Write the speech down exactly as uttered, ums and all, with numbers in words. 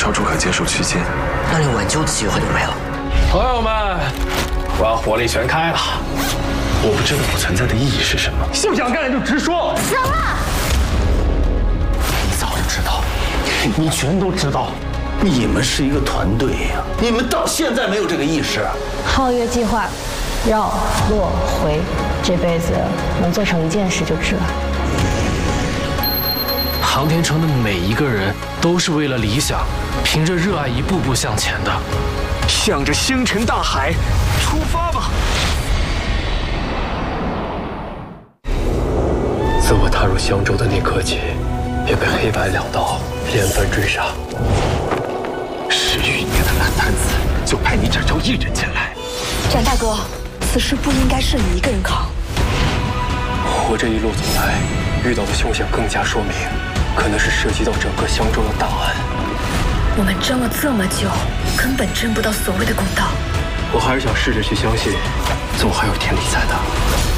超出可接受区间， 那连挽救的机会都没了。 朋友们，我要火力全开了。 我不知道我存在的意义是什么。 不想干就直说。 行了， 你早就知道，你全都知道。 你们是一个团队呀，你们到现在没有这个意识。 皓月计划，绕落回，这辈子能做成一件事就值了。 航天城的每一个人都是为了理想，凭着热爱一步步向前的， 向着星辰大海出发吧！ 自我踏入襄州的那刻起，便被黑白两道连番追杀。 十余年的烂摊子，就派你展昭一人前来。 展大哥，此事不应该是你一个人扛。 我这一路走来，遇到的凶险更加说明，可能是涉及到整个襄州的大案。 我们争了这么久，根本争不到所谓的公道。 我还是想试着去相信，总还有天理在的。